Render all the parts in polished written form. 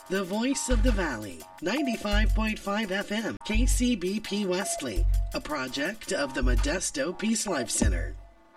The voice of the valley, 95.5 FM, KCBP Wesley, a project of the Modesto Peace Life Center.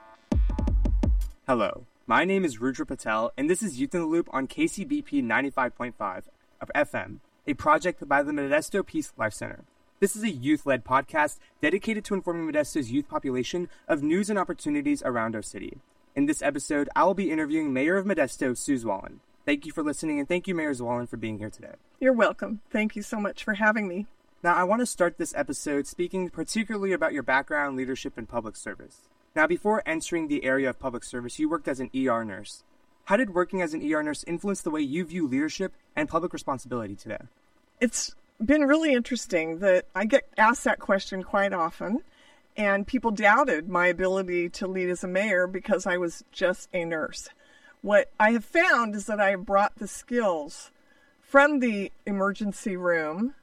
Hello, my name is Rudra Patel, and this is Youth in the Loop on KCBP 95.5 of FM, a project by the Modesto Peace Life Center. This is a youth-led podcast dedicated to informing Modesto's youth population of news and opportunities around our city. In this episode, I will be interviewing Mayor of Modesto, Sue Zwallen. Thank you for listening, and thank you, Mayor Zwallen, for being here today. You're welcome. Thank you so much for having me. Now, I want to start this episode speaking particularly about your background, leadership, and public service. Now, before entering the area of public service, you worked as an ER nurse. How did working as an ER nurse influence the way you view leadership and public responsibility today? It's been really interesting that I get asked that question quite often, and people doubted my ability to lead as a mayor because I was just a nurse. What I have found is that I have brought the skills from the emergency room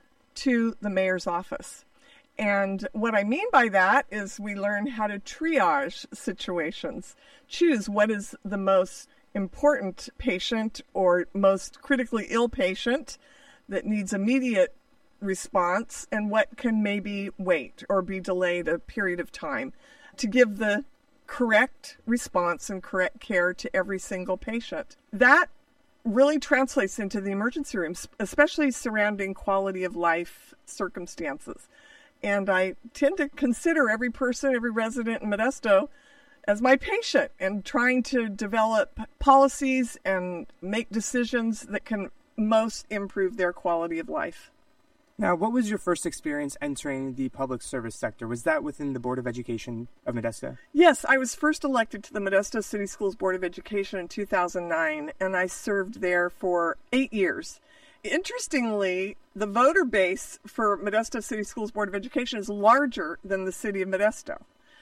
to the mayor's office. And what I mean by that is we learn how to triage situations, choose what is the most important patient or most critically ill patient that needs immediate response and what can maybe wait or be delayed a period of time to give the correct response and correct care to every single patient. That really translates into the emergency rooms, especially surrounding quality of life circumstances. And I tend to consider every person, every resident in Modesto as my patient and trying to develop policies and make decisions that can most improve their quality of life. Now, what was your first experience entering the public service sector? Was that within the Board of Education of Modesto? Yes, I was first elected to the Modesto City Schools Board of Education in 2009, and I served there for 8 years. Interestingly, the voter base for Modesto City Schools Board of Education is larger than the city of Modesto.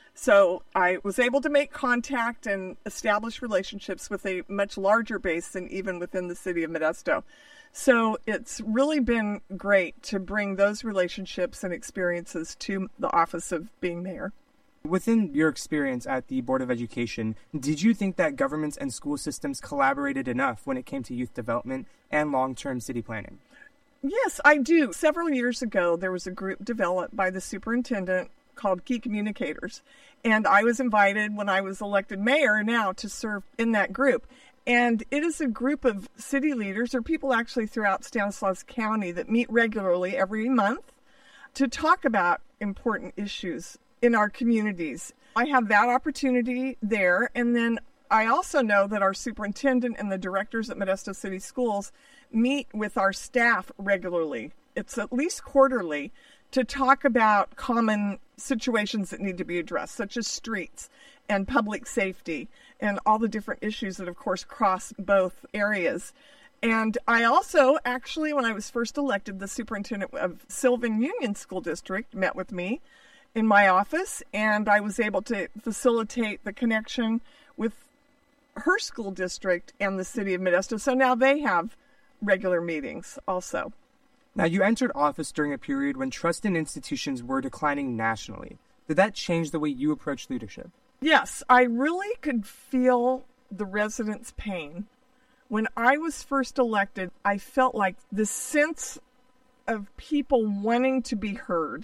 So I was able to make contact and establish relationships with a much larger base than even within the city of Modesto. So it's really been great to bring those relationships and experiences to the office of being mayor. Within your experience at the Board of Education, did you think that governments and school systems collaborated enough when it came to youth development and long-term city planning? Yes, I do. Several years ago, there was a group developed by the superintendent called Key Communicators, and I was invited when I was elected mayor now to serve in that group. And it is a group of city leaders or people actually throughout Stanislaus County that meet regularly every month to talk about important issues in our communities. I have that opportunity there. And then I also know that our superintendent and the directors at Modesto City Schools meet with our staff regularly. It's at least quarterly to talk about common situations that need to be addressed, such as streets and public safety and all the different issues that, of course, cross both areas. And I also, actually, when I was first elected, the superintendent of Sylvan Union School District met with me in my office, and I was able to facilitate the connection with her school district and the city of Modesto. So now they have regular meetings also. Now, you entered office during a period when trust in institutions were declining nationally. Did that change the way you approach leadership? Yes, I really could feel the residents' pain. When I was first elected, I felt like the sense of people wanting to be heard.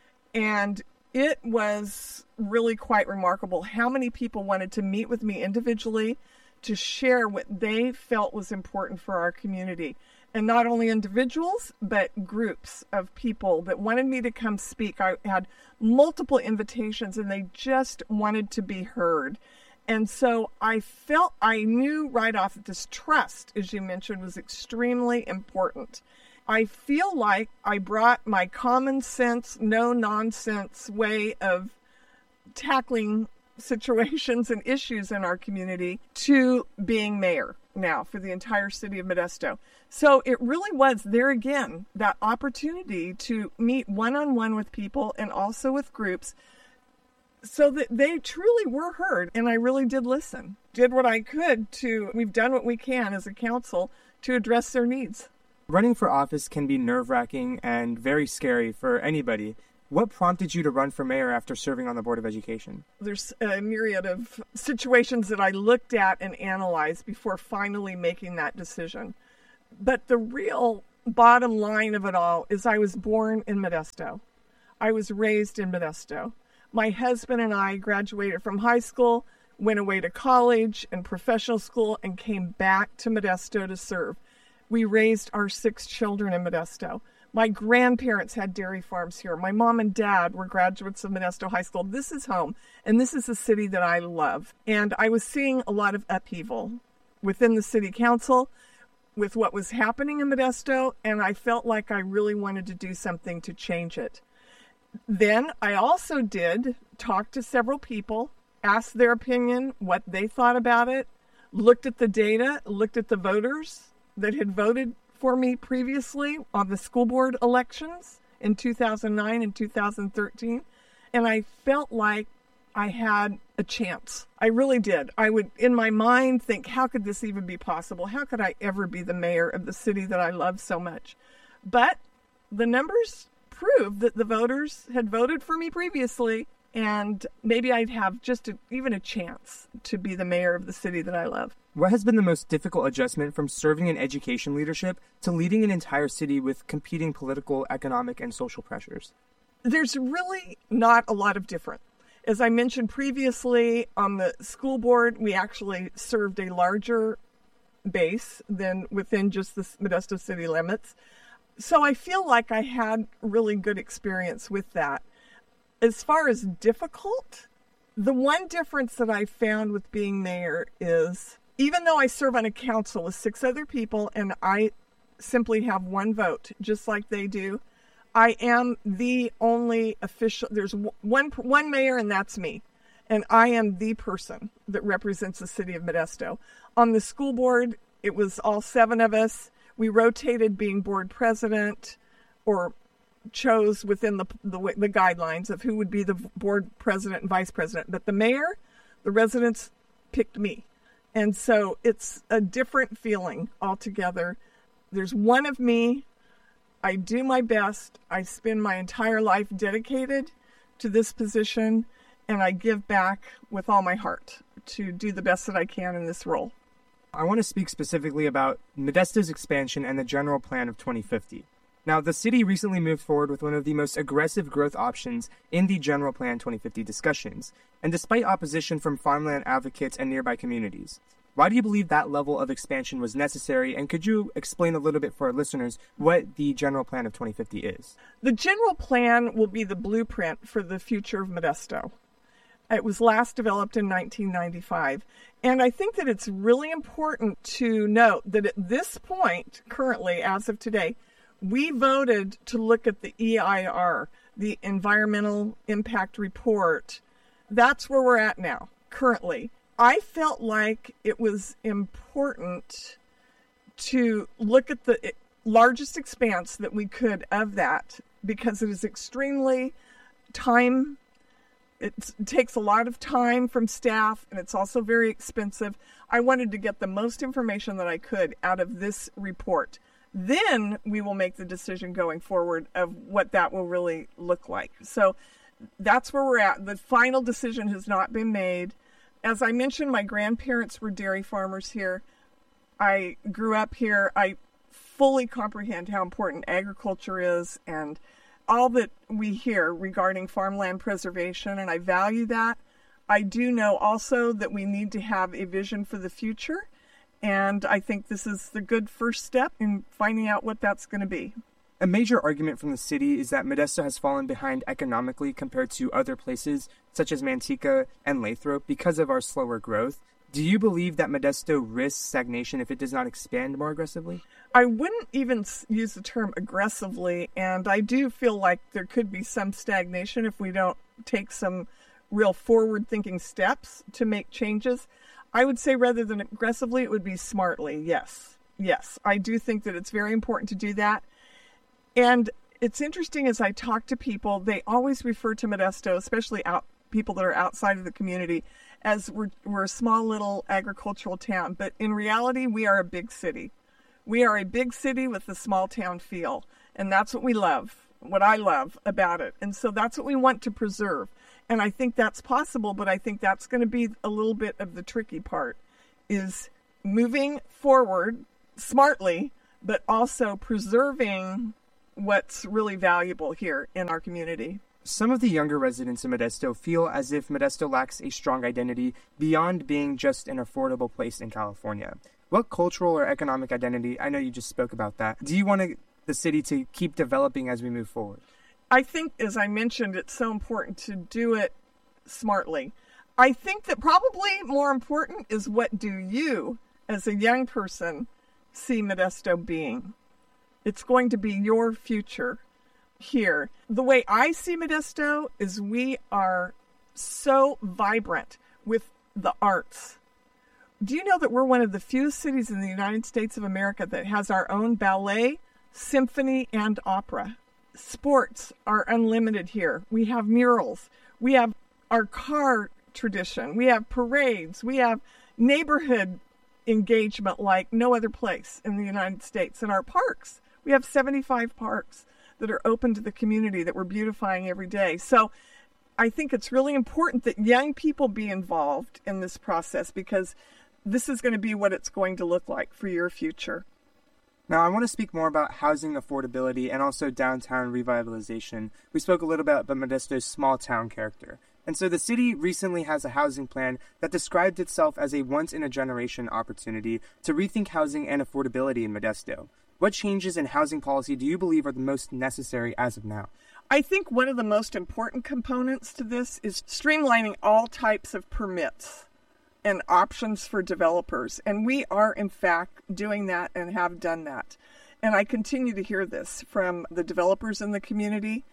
And it was really quite remarkable how many people wanted to meet with me individually to share what they felt was important for our community. And not only individuals, but groups of people that wanted me to come speak. I had multiple invitations and they just wanted to be heard. And so I knew right off that this trust, as you mentioned, was extremely important. I feel like I brought my common sense, no nonsense way of tackling situations and issues in our community to being mayor now for the entire city of Modesto. So it really was, there again, that opportunity to meet one-on-one with people and also with groups so that they truly were heard. And I really did listen, did what I could we've done what we can as a council to address their needs. Running for office can be nerve-wracking and very scary for anybody. What prompted you to run for mayor after serving on the Board of Education? There's a myriad of situations that I looked at and analyzed before finally making that decision. But the real bottom line of it all is I was born in Modesto. I was raised in Modesto. My husband and I graduated from high school, went away to college and professional school, and came back to Modesto to serve. We raised our 6 children in Modesto. My grandparents had dairy farms here. My mom and dad were graduates of Modesto High School. This is home, and this is a city that I love. And I was seeing a lot of upheaval within the city council with what was happening in Modesto, and I felt like I really wanted to do something to change it. Then I also did talk to several people, asked their opinion, what they thought about it, looked at the data, looked at the voters that had voted for me previously on the school board elections in 2009 and 2013, and I felt like I had a chance. I really did. I would, in my mind, think, how could this even be possible? How could I ever be the mayor of the city that I love so much? But the numbers proved that the voters had voted for me previously, and maybe I'd have just even a chance to be the mayor of the city that I love. What has been the most difficult adjustment from serving in education leadership to leading an entire city with competing political, economic, and social pressures? There's really not a lot of difference. As I mentioned previously, on the school board, we actually served a larger base than within just the Modesto city limits. So I feel like I had really good experience with that. As far as difficult, the one difference that I found with being mayor is, even though I serve on a council with 6 other people and I simply have 1 vote, just like they do, I am the only official. There's one mayor, and that's me. And I am the person that represents the city of Modesto. On the school board, it was all 7 of us. We rotated being board president, or chose within the guidelines of who would be the board president and vice president. But the mayor, the residents picked me. And so it's a different feeling altogether. There's 1 of me. I do my best. I spend my entire life dedicated to this position, and I give back with all my heart to do the best that I can in this role. I want to speak specifically about Modesto's expansion and the general plan of 2050. Now, the city recently moved forward with one of the most aggressive growth options in the General Plan 2050 discussions, and despite opposition from farmland advocates and nearby communities. Why do you believe that level of expansion was necessary, and could you explain a little bit for our listeners what the General Plan of 2050 is? The General Plan will be the blueprint for the future of Modesto. It was last developed in 1995, and I think that it's really important to note that at this point, currently, as of today, we voted to look at the EIR, the Environmental Impact Report. That's where we're at now, currently. I felt like it was important to look at the largest expanse that we could of that, because it is extremely time. It takes a lot of time from staff, and it's also very expensive. I wanted to get the most information that I could out of this report. Then we will make the decision going forward of what that will really look like. So that's where we're at. The final decision has not been made. As I mentioned, my grandparents were dairy farmers here. I grew up here. I fully comprehend how important agriculture is and all that we hear regarding farmland preservation, and I value that. I do know also that we need to have a vision for the future, and I think this is the good first step in finding out what that's going to be. A major argument from the city is that Modesto has fallen behind economically compared to other places, such as Manteca and Lathrop, because of our slower growth. Do you believe that Modesto risks stagnation if it does not expand more aggressively? I wouldn't even use the term aggressively, and I do feel like there could be some stagnation if we don't take some real forward-thinking steps to make changes. I would say rather than aggressively, it would be smartly, yes. Yes, I do think that it's very important to do that. And it's interesting, as I talk to people, they always refer to Modesto, especially people that are outside of the community, as we're a small little agricultural town. But in reality, we are a big city. We are a big city with a small town feel. And that's what we love, what I love about it. And so that's what we want to preserve. And I think that's possible, but I think that's going to be a little bit of the tricky part, is moving forward smartly, but also preserving what's really valuable here in our community. Some of the younger residents in Modesto feel as if Modesto lacks a strong identity beyond being just an affordable place in California. What cultural or economic identity, I know you just spoke about that, do you want the city to keep developing as we move forward? I think, as I mentioned, it's so important to do it smartly. I think that probably more important is, what do you, as a young person, see Modesto being? It's going to be your future here. The way I see Modesto is we are so vibrant with the arts. Do you know that we're one of the few cities in the United States of America that has our own ballet, symphony, and opera? Sports are unlimited here. We have murals. We have our car tradition. We have parades. We have neighborhood engagement like no other place in the United States. In our parks, we have 75 parks that are open to the community that we're beautifying every day. So I think it's really important that young people be involved in this process, because this is going to be what it's going to look like for your future. Now, I want to speak more about housing affordability and also downtown revitalization. We spoke a little bit about Modesto's small town character. And so the city recently has a housing plan that described itself as a once-in-a-generation opportunity to rethink housing and affordability in Modesto. What changes in housing policy do you believe are the most necessary as of now? I think one of the most important components to this is streamlining all types of permits and options for developers. And we are, in fact, doing that and have done that. And I continue to hear this from the developers in the community,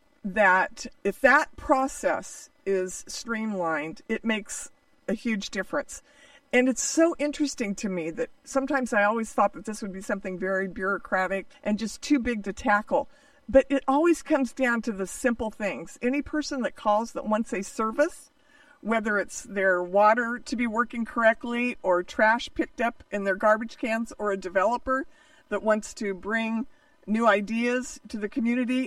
that if that process is streamlined, it makes a huge difference. And it's so interesting to me that sometimes I always thought that this would be something very bureaucratic and just too big to tackle. But it always comes down to the simple things. Any person that calls that wants a service, whether it's their water to be working correctly or trash picked up in their garbage cans, or a developer that wants to bring new ideas to the community,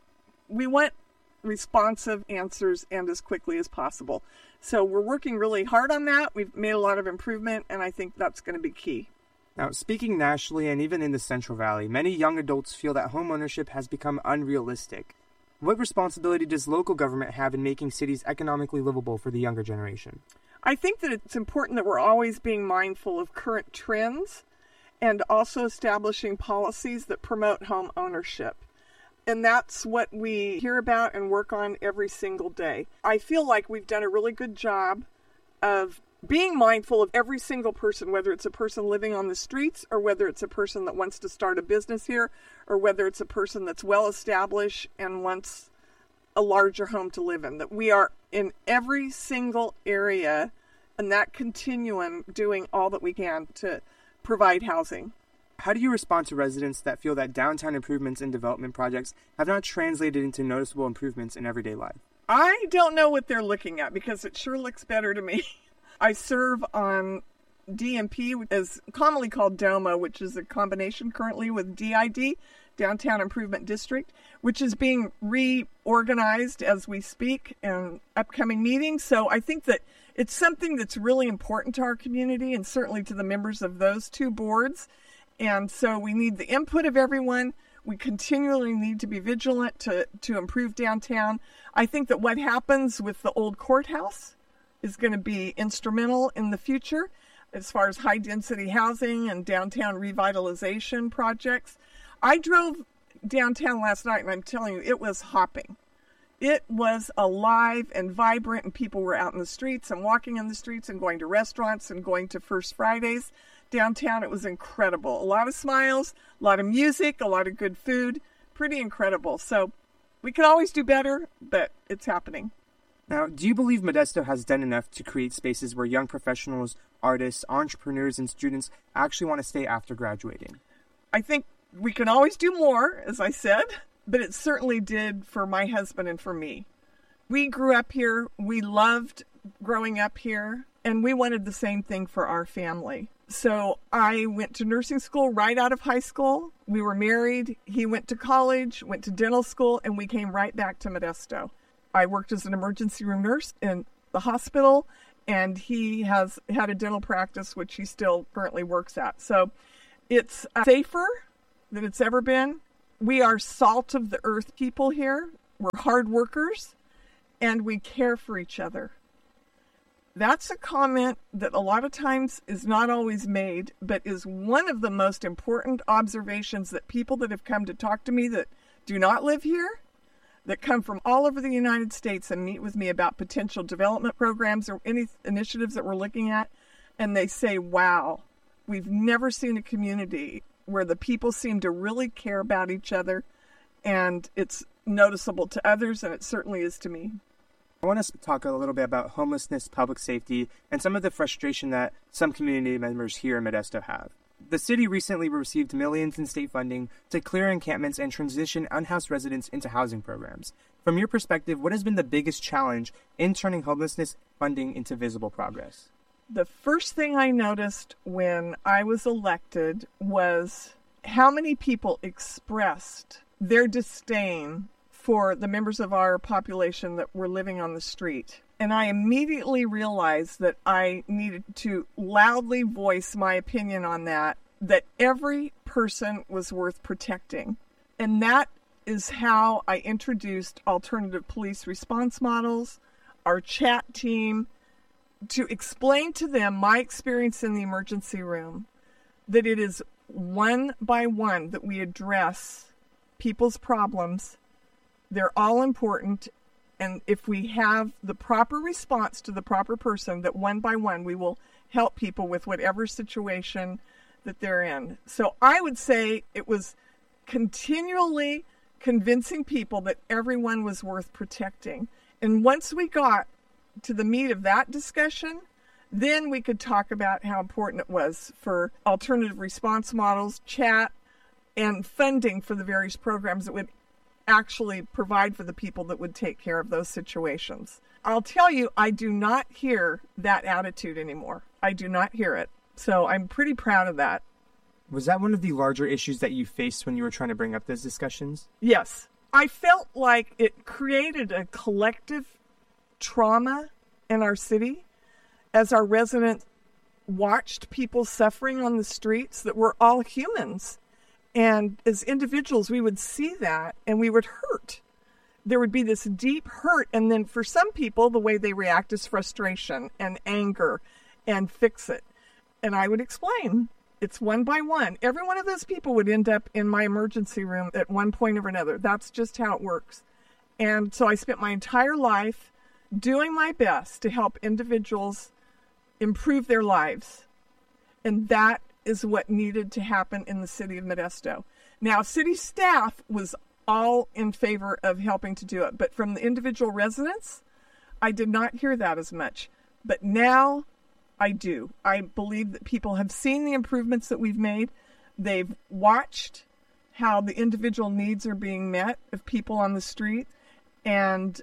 we want responsive answers and as quickly as possible. So we're working really hard on that. We've made a lot of improvement, and I think that's going to be key. Now, speaking nationally and even in the Central Valley, many young adults feel that homeownership has become unrealistic. What responsibility does local government have in making cities economically livable for the younger generation? I think that it's important that we're always being mindful of current trends and also establishing policies that promote home ownership. And that's what we hear about and work on every single day. I feel like we've done a really good job of being mindful of every single person, whether it's a person living on the streets or whether it's a person that wants to start a business here, or whether it's a person that's well established and wants a larger home to live in. That we are in every single area and that continuum doing all that we can to provide housing. How do you respond to residents that feel that downtown improvements and development projects have not translated into noticeable improvements in everyday life? I don't know what they're looking at, because it sure looks better to me. I serve on DMP, which is commonly called DOMA, which is a combination currently with DID, Downtown Improvement District, which is being reorganized as we speak in upcoming meetings. So I think that it's something that's really important to our community and certainly to the members of those two boards. And so we need the input of everyone. We continually need to be vigilant to improve downtown. I think that what happens with the old courthouse is going to be instrumental in the future as far as high-density housing and downtown revitalization projects. I drove downtown last night, and I'm telling you, it was hopping. It was alive and vibrant, and people were out in the streets and walking in the streets and going to restaurants and going to First Fridays. Downtown, it was incredible. A lot of smiles, a lot of music, a lot of good food. Pretty incredible. So we can always do better, but it's happening. Now, do you believe Modesto has done enough to create spaces where young professionals, artists, entrepreneurs, and students actually want to stay after graduating? I think we can always do more, as I said, but it certainly did for my husband and for me. We grew up here. We loved growing up here, and we wanted the same thing for our family. So I went to nursing school right out of high school. We were married. He went to college, went to dental school, and we came right back to Modesto. I worked as an emergency room nurse in the hospital, and he has had a dental practice, which he still currently works at. So it's safer than it's ever been. We are salt of the earth people here. We're hard workers, and we care for each other. That's a comment that a lot of times is not always made, but is one of the most important observations that people that have come to talk to me that do not live here, that come from all over the United States and meet with me about potential development programs or any initiatives that we're looking at, and they say, wow, we've never seen a community where the people seem to really care about each other, and it's noticeable to others, and it certainly is to me. I want to talk a little bit about homelessness, public safety, and some of the frustration that some community members here in Modesto have. The city recently received millions in state funding to clear encampments and transition unhoused residents into housing programs. From your perspective, what has been the biggest challenge in turning homelessness funding into visible progress? The first thing I noticed when I was elected was how many people expressed their disdain for the members of our population that were living on the street. And I immediately realized that I needed to loudly voice my opinion on that every person was worth protecting. And that is how I introduced alternative police response models, our chat team, to explain to them my experience in the emergency room, that it is one by one that we address people's problems. They're all important. And if we have the proper response to the proper person, that one by one we will help people with whatever situation that they're in. So I would say it was continually convincing people that everyone was worth protecting. And once we got to the meat of that discussion, then we could talk about how important it was for alternative response models, chat, and funding for the various programs that would actually provide for the people that would take care of those situations. I'll tell you, I do not hear that attitude anymore. I do not hear it. So I'm pretty proud of that. Was that one of the larger issues that you faced when you were trying to bring up those discussions? Yes. I felt like it created a collective trauma in our city as our residents watched people suffering on the streets that were all humans. And as individuals, we would see that and we would hurt. There would be this deep hurt. And then for some people, the way they react is frustration and anger and fix it. And I would explain. It's one by one. Every one of those people would end up in my emergency room at one point or another. That's just how it works. And so I spent my entire life doing my best to help individuals improve their lives. And that is what needed to happen in the city of Modesto. Now, city staff was all in favor of helping to do it, but from the individual residents, I did not hear that as much. But now I do. I believe that people have seen the improvements that we've made. They've watched how the individual needs are being met of people on the street, and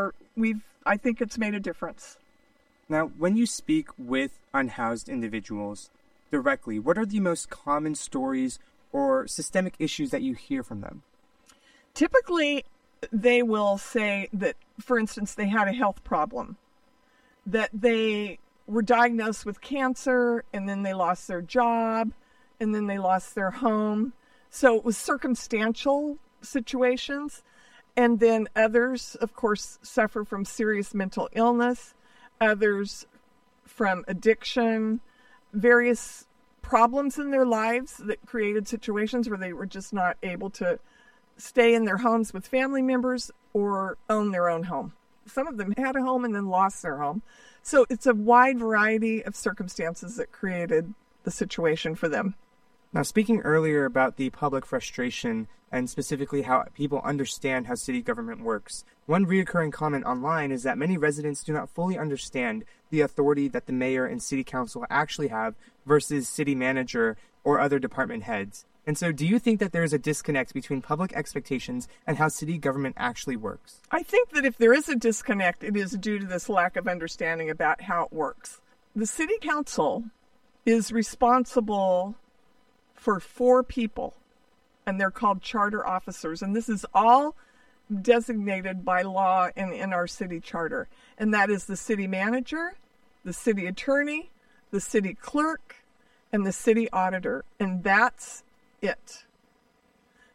I think it's made a difference. Now, when you speak with unhoused individuals directly, what are the most common stories or systemic issues that you hear from them? Typically, they will say that, for instance, they had a health problem, that they were diagnosed with cancer, and then they lost their job, and then they lost their home. So it was circumstantial situations. And then others, of course, suffer from serious mental illness, others from addiction, various problems in their lives that created situations where they were just not able to stay in their homes with family members or own their own home. Some of them had a home and then lost their home. So it's a wide variety of circumstances that created the situation for them. Now, speaking earlier about the public frustration and specifically how people understand how city government works, one recurring comment online is that many residents do not fully understand the authority that the mayor and city council actually have versus city manager or other department heads. And so do you think that there is a disconnect between public expectations and how city government actually works? I think that if there is a disconnect, it is due to this lack of understanding about how it works. The city council is responsible for 4 people, and they're called charter officers. And this is all designated by law and in our city charter. And that is the city manager, the city attorney, the city clerk, and the city auditor. And that's it.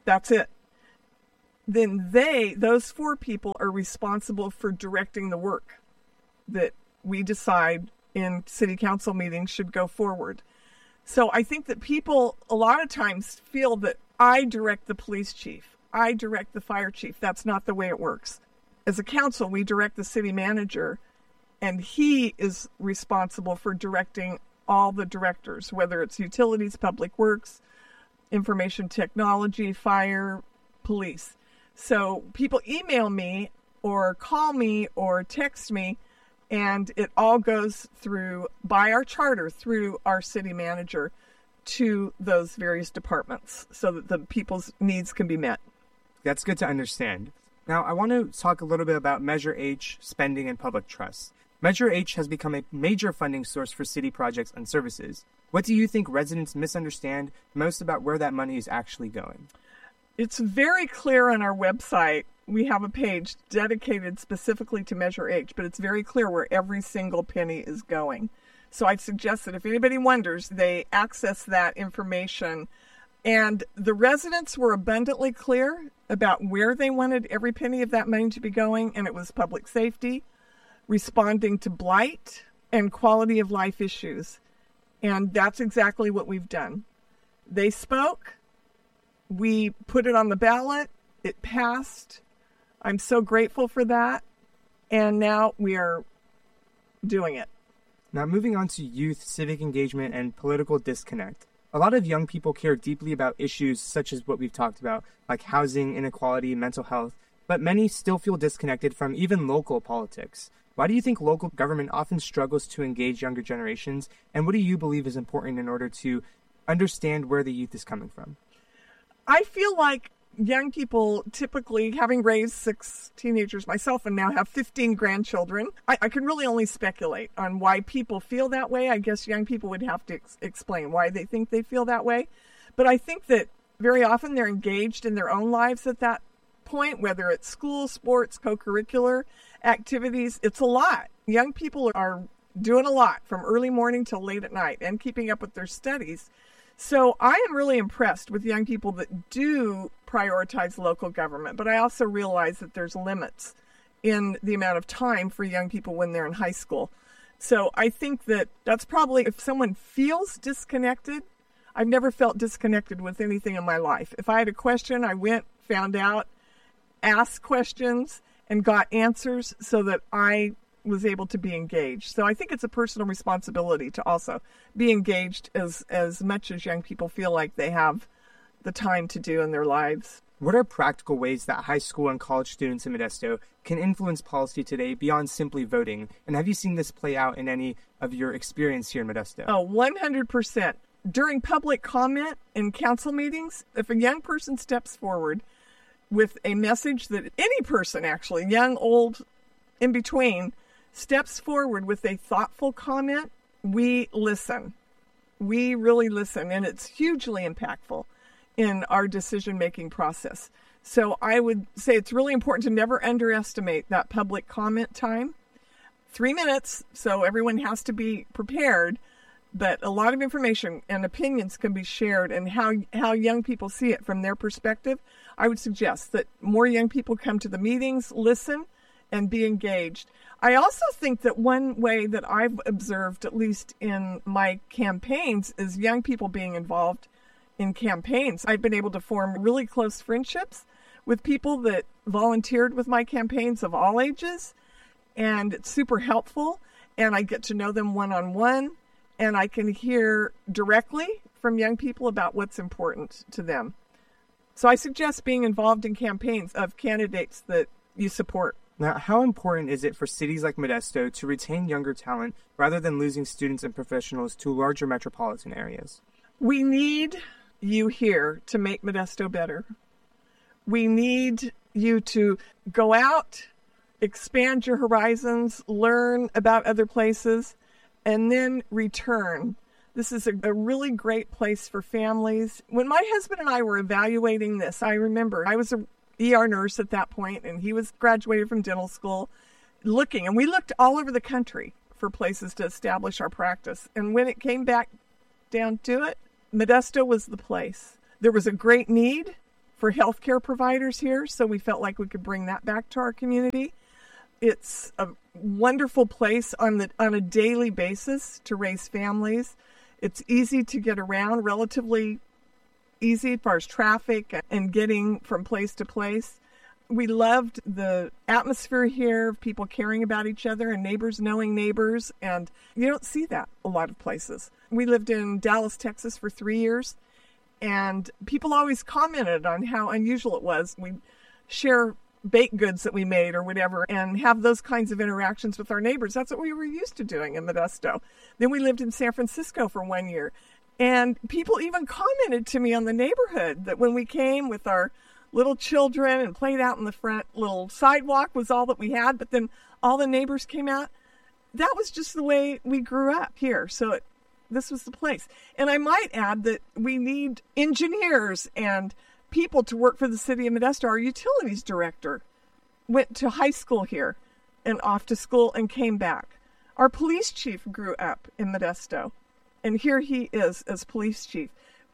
That's it. Then those 4 people are responsible for directing the work that we decide in city council meetings should go forward. So I think that people a lot of times feel that I direct the police chief, I direct the fire chief. That's not the way it works. As a council, we direct the city manager, and he is responsible for directing all the directors, whether it's utilities, public works, information technology, fire, police. So people email me or call me or text me, and it all goes through, by our charter, through our city manager to those various departments so that the people's needs can be met. That's good to understand. Now, I want to talk a little bit about Measure H, spending and public trust. Measure H has become a major funding source for city projects and services. What do you think residents misunderstand most about where that money is actually going? It's very clear on our website. We have a page dedicated specifically to Measure H, but it's very clear where every single penny is going. So I'd suggest that if anybody wonders, they access that information. And the residents were abundantly clear about where they wanted every penny of that money to be going, and it was public safety, responding to blight, and quality of life issues. And that's exactly what we've done. They spoke. We put it on the ballot. It passed. I'm so grateful for that. And now we are doing it. Now, moving on to youth, civic engagement, and political disconnect. A lot of young people care deeply about issues such as what we've talked about, like housing, inequality, mental health, but many still feel disconnected from even local politics. Why do you think local government often struggles to engage younger generations, and what do you believe is important in order to understand where the youth is coming from? I feel like young people, typically, having raised 6 teenagers myself and now have 15 grandchildren, I can really only speculate on why people feel that way. I guess young people would have to explain why they think they feel that way. But I think that very often they're engaged in their own lives at that point, whether it's school, sports, co-curricular activities. It's a lot. Young people are doing a lot from early morning till late at night and keeping up with their studies. So I am really impressed with young people that do prioritize local government, but I also realize that there's limits in the amount of time for young people when they're in high school. So I think that that's probably, if someone feels disconnected, I've never felt disconnected with anything in my life. If I had a question, I went, found out, asked questions, and got answers so that I was able to be engaged. So I think it's a personal responsibility to also be engaged as much as young people feel like they have the time to do in their lives. What are practical ways that high school and college students in Modesto can influence policy today beyond simply voting? And have you seen this play out in any of your experience here in Modesto? Oh, 100%. During public comment in council meetings, if a young person steps forward with a message that any person, actually, young, old, in between, steps forward with a thoughtful comment, we listen. We really listen, and it's hugely impactful in our decision-making process. So I would say it's really important to never underestimate that public comment time. 3 minutes, so everyone has to be prepared, but a lot of information and opinions can be shared, and how young people see it from their perspective. I would suggest that more young people come to the meetings, listen, and be engaged. I also think that one way that I've observed, at least in my campaigns, is young people being involved in campaigns. I've been able to form really close friendships with people that volunteered with my campaigns of all ages, and it's super helpful, and I get to know them one-on-one, and I can hear directly from young people about what's important to them. So I suggest being involved in campaigns of candidates that you support. Now, how important is it for cities like Modesto to retain younger talent rather than losing students and professionals to larger metropolitan areas? We need you here to make Modesto better. We need you to go out, expand your horizons, learn about other places, and then return. This is a really great place for families. When my husband and I were evaluating this, I remember I was a ER nurse at that point, and he was graduated from dental school, and we looked all over the country for places to establish our practice. And when it came back down to it, Modesto was the place. There was a great need for healthcare providers here, so we felt like we could bring that back to our community. It's a wonderful place on a daily basis to raise families. It's easy to get around, relatively easy as far as traffic and getting from place to place. We loved the atmosphere here of people caring about each other and neighbors knowing neighbors, and you don't see that a lot of places. We lived in Dallas, Texas for 3 years, and people always commented on how unusual it was. We'd share baked goods that we made or whatever and have those kinds of interactions with our neighbors. That's what we were used to doing in Modesto. Then we lived in San Francisco for 1 year, and people even commented to me on the neighborhood that when we came with our little children and played out in the front little sidewalk was all that we had, but then all the neighbors came out. That was just the way we grew up here. So this was the place. And I might add that we need engineers and people to work for the city of Modesto. Our utilities director went to high school here and off to school and came back. Our police chief grew up in Modesto, and here he is as police chief.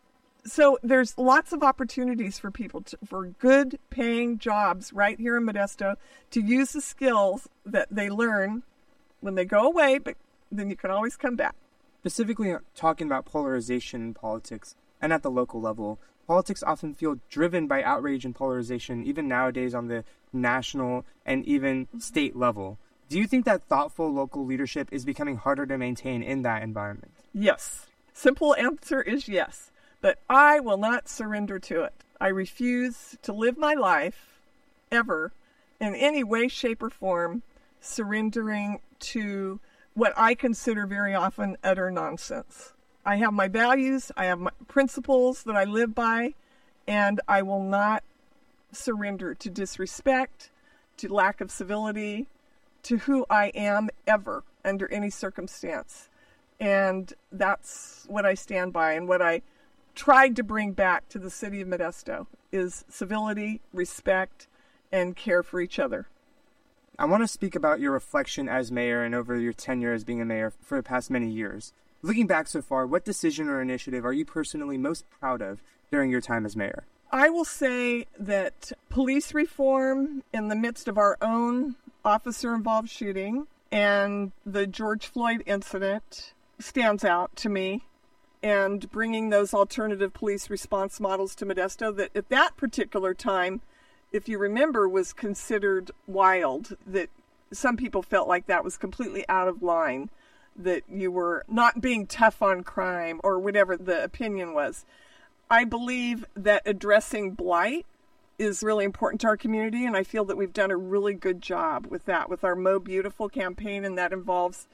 So there's lots of opportunities for people for good paying jobs right here in Modesto to use the skills that they learn when they go away, but then you can always come back. Specifically talking about polarization in politics and at the local level, politics often feel driven by outrage and polarization, even nowadays on the national and even state level. Do you think that thoughtful local leadership is becoming harder to maintain in that environment? Yes. Simple answer is yes. But I will not surrender to it. I refuse to live my life ever in any way, shape, or form surrendering to what I consider very often utter nonsense. I have my values, I have my principles that I live by, and I will not surrender to disrespect, to lack of civility, to who I am ever under any circumstance. And that's what I stand by, and what I tried to bring back to the city of Modesto is civility, respect, and care for each other. I want to speak about your reflection as mayor and over your tenure as being a mayor for the past many years. Looking back so far, what decision or initiative are you personally most proud of during your time as mayor? I will say that police reform in the midst of our own officer-involved shooting and the George Floyd incident stands out to me. And bringing those alternative police response models to Modesto that at that particular time, if you remember, was considered wild, that some people felt like that was completely out of line, that you were not being tough on crime or whatever the opinion was. I believe that addressing blight is really important to our community, and I feel that we've done a really good job with that, with our Mo Beautiful campaign, and that involves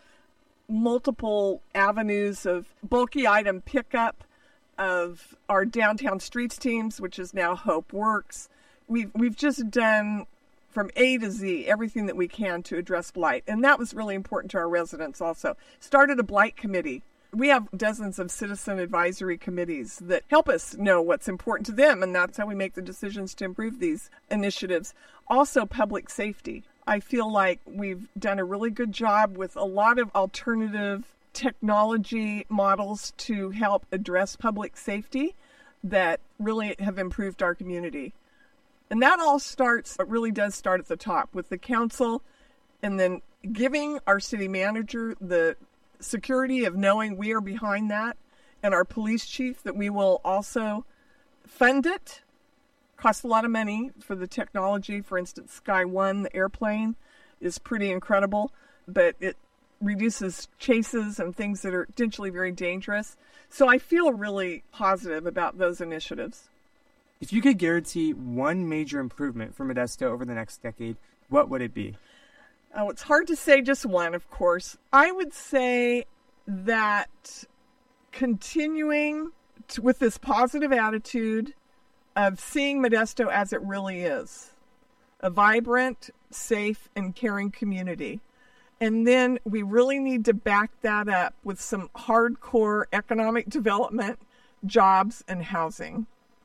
multiple avenues of bulky item pickup, of our downtown streets teams, which is now Hope Works. We've just done from A to Z everything that we can to address blight, and that was really important to our residents also. Started a blight committee. We have dozens of citizen advisory committees that help us know what's important to them, and that's how we make the decisions to improve these initiatives. Also, public safety. I feel like we've done a really good job with a lot of alternative technology models to help address public safety that really have improved our community. And that all really does start at the top with the council, and then giving our city manager the security of knowing we are behind that, and our police chief that we will also fund it. Costs a lot of money for the technology. For instance, Sky One, the airplane, is pretty incredible, but it reduces chases and things that are potentially very dangerous. So I feel really positive about those initiatives. If you could guarantee one major improvement for Modesto over the next decade, what would it be? Oh, it's hard to say just one, of course. I would say that continuing with this positive attitude of seeing Modesto as it really is, a vibrant, safe, and caring community. And then we really need to back that up with some hardcore economic development, jobs, and housing.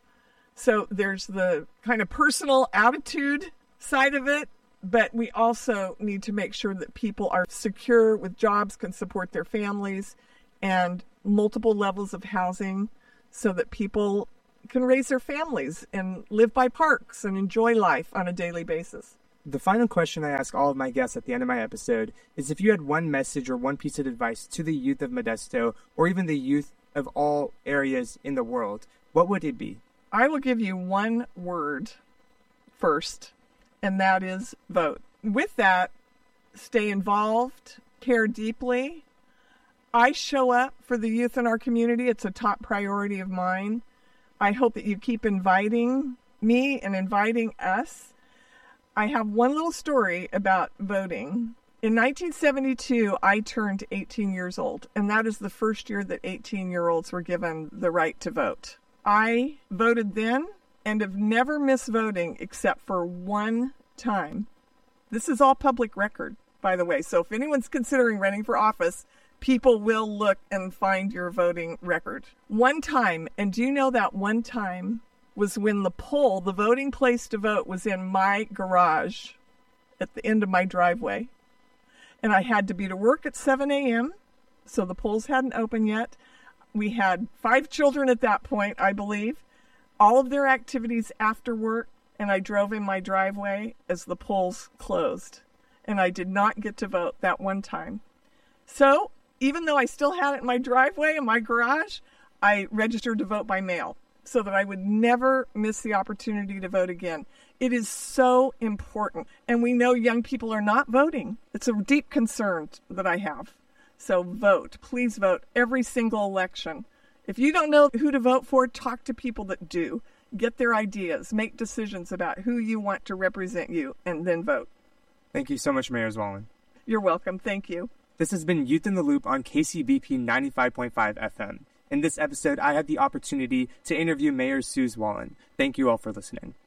So there's the kind of personal attitude side of it, but we also need to make sure that people are secure with jobs, can support their families, and multiple levels of housing so that people can raise their families and live by parks and enjoy life on a daily basis. The final question I ask all of my guests at the end of my episode is if you had one message or one piece of advice to the youth of Modesto, or even the youth of all areas in the world, what would it be? I will give you one word first, and that is vote. With that, stay involved, care deeply. I show up for the youth in our community. It's a top priority of mine. I hope that you keep inviting me and inviting us. I have one little story about voting. In 1972, I turned 18 years old, and that is the first year that 18-year-olds were given the right to vote. I voted then and have never missed voting except for one time. This is all public record, by the way, so if anyone's considering running for office, people will look and find your voting record. One time, and do you know that one time was when the voting place to vote, was in my garage at the end of my driveway. And I had to be to work at 7 a.m., so the polls hadn't opened yet. We had 5 children at that point, I believe, all of their activities after work, and I drove in my driveway as the polls closed. And I did not get to vote that one time. So, even though I still had it in my driveway, in my garage, I registered to vote by mail so that I would never miss the opportunity to vote again. It is so important. And we know young people are not voting. It's a deep concern that I have. So vote. Please vote every single election. If you don't know who to vote for, talk to people that do. Get their ideas. Make decisions about who you want to represent you, and then vote. Thank you so much, Mayor Zwollen. You're welcome. Thank you. This has been Youth in the Loop on KCBP 95.5 FM. In this episode, I had the opportunity to interview Mayor Sue Zwollen. Thank you all for listening.